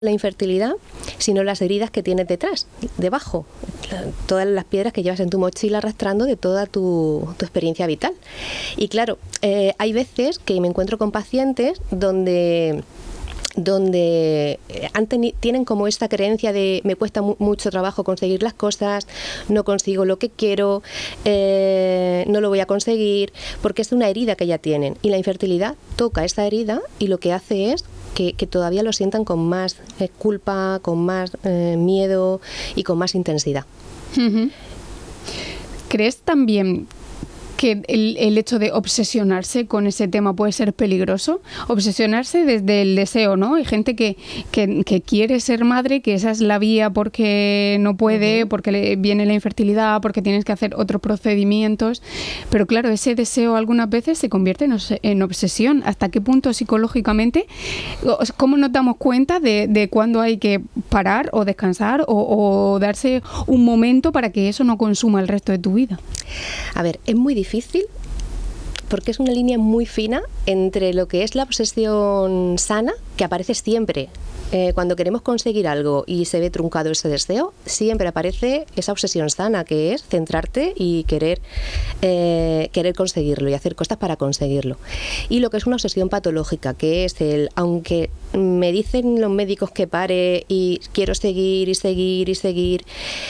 la infertilidad, sino las heridas que tienes detrás, debajo, todas las piedras que llevas en tu mochila arrastrando de toda tu experiencia vital. Y claro, hay veces que me encuentro con pacientes donde tienen como esta creencia de me cuesta mucho trabajo conseguir las cosas, no consigo lo que quiero, no lo voy a conseguir, porque es una herida que ya tienen. Y la infertilidad toca esa herida y lo que hace es que todavía lo sientan con más culpa, con más miedo y con más intensidad. ¿Crees también que el hecho de obsesionarse con ese tema puede ser peligroso? Obsesionarse desde el deseo, ¿no? Hay gente que quiere ser madre, que esa es la vía porque no puede, porque le viene la infertilidad, porque tienes que hacer otros procedimientos. Pero claro, ese deseo algunas veces se convierte en obsesión. ¿Hasta qué punto psicológicamente? ¿Cómo nos damos cuenta de cuándo hay que parar o descansar o darse un momento para que eso no consuma el resto de tu vida? A ver, es muy difícil porque es una línea muy fina entre lo que es la obsesión sana, que aparece siempre. Cuando queremos conseguir algo y se ve truncado ese deseo, siempre aparece esa obsesión sana, que es centrarte y querer conseguirlo y hacer cosas para conseguirlo. Y lo que es una obsesión patológica, que es aunque me dicen los médicos que pare y quiero seguir y seguir y seguir,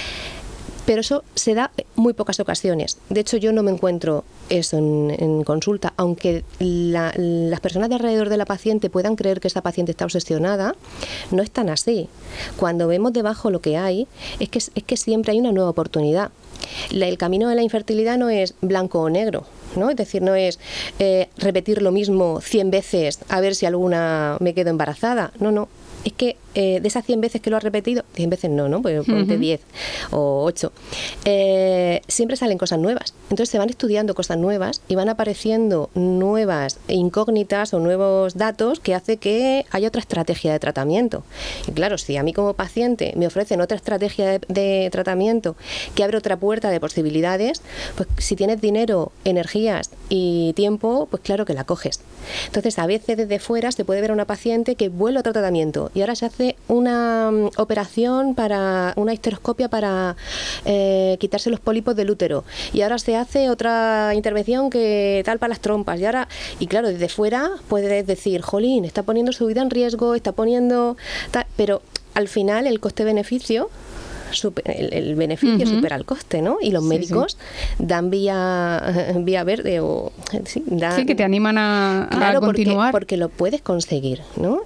pero eso se da en muy pocas ocasiones. De hecho, yo no me encuentro eso en consulta, aunque las personas de alrededor de la paciente puedan creer que esa paciente está obsesionada, no es tan así. Cuando vemos debajo lo que hay, es que siempre hay una nueva oportunidad. El camino de la infertilidad no es blanco o negro, ¿no? Es decir, no es repetir lo mismo 100 veces a ver si alguna me quedo embarazada. No. Es que de esas 100 veces que lo has repetido, 100 veces no, pues ponte 10 o 8, siempre salen cosas nuevas. Entonces se van estudiando cosas nuevas y van apareciendo nuevas incógnitas o nuevos datos que hace que haya otra estrategia de tratamiento. Y claro, si a mí como paciente me ofrecen otra estrategia de tratamiento que abre otra puerta de posibilidades, pues si tienes dinero, energías y tiempo, pues claro que la coges. Entonces a veces desde fuera se puede ver a una paciente que vuelve a otro tratamiento y ahora se hace una operación para una histeroscopia para quitarse los pólipos del útero y ahora se hace otra intervención que tal para las trompas y claro, desde fuera puedes decir, jolín, está poniendo su vida en riesgo, está poniendo tal, pero al final el coste-beneficio el beneficio supera el coste, ¿no? Y los médicos dan vía verde dan, que te animan a continuar. Porque lo puedes conseguir, ¿no?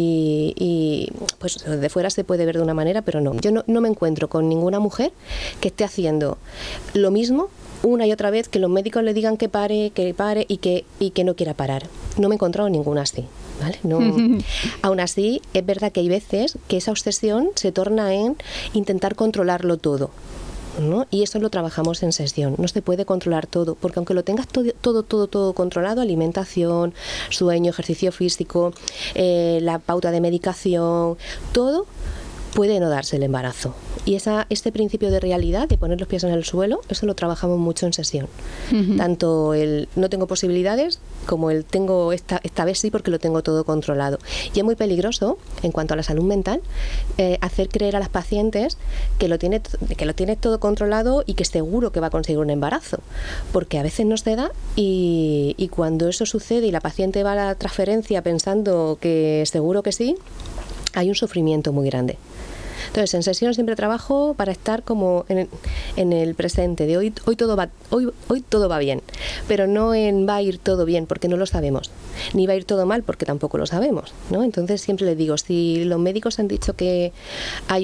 Y pues de fuera se puede ver de una manera, pero no. Yo no me encuentro con ninguna mujer que esté haciendo lo mismo una y otra vez, que los médicos le digan que pare y que no quiera parar. No me he encontrado ninguna así, ¿vale? No. Aún así, es verdad que hay veces que esa obsesión se torna en intentar controlarlo todo, ¿no? Y eso lo trabajamos en sesión. No se puede controlar todo, porque aunque lo tengas todo controlado, alimentación, sueño, ejercicio físico, la pauta de medicación, todo puede no darse el embarazo. Y este principio de realidad, de poner los pies en el suelo, eso lo trabajamos mucho en sesión. Tanto el no tengo posibilidades como el tengo esta vez sí porque lo tengo todo controlado. Y es muy peligroso, en cuanto a la salud mental, hacer creer a las pacientes que lo tiene todo controlado y que seguro que va a conseguir un embarazo. Porque a veces no se da y cuando eso sucede y la paciente va a la transferencia pensando que seguro que sí, hay un sufrimiento muy grande. Entonces, en sesión siempre trabajo para estar como en el presente, de hoy todo va bien, pero no en va a ir todo bien, porque no lo sabemos, ni va a ir todo mal, porque tampoco lo sabemos, ¿no? Entonces siempre les digo, si los médicos han dicho que hay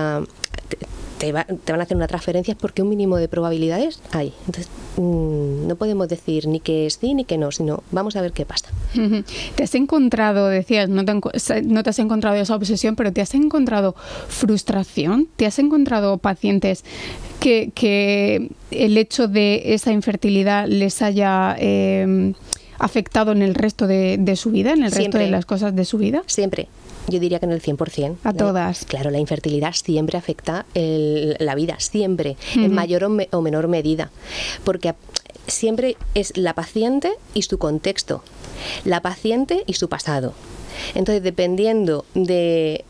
te van a hacer una transferencia es porque un mínimo de probabilidades hay. Entonces, no podemos decir ni que sí ni que no, sino vamos a ver qué pasa. ¿Te has encontrado, decías, no te has encontrado esa obsesión, pero te has encontrado frustración? ¿Te has encontrado pacientes que el hecho de esa infertilidad les haya afectado en el resto de su vida, en el resto de las cosas de su vida? Siempre. Yo diría que en el 100%. A todas. Claro, la infertilidad siempre afecta la vida, siempre, en mayor o menor medida. Porque siempre es la paciente y su contexto, la paciente y su pasado. Entonces, dependiendo de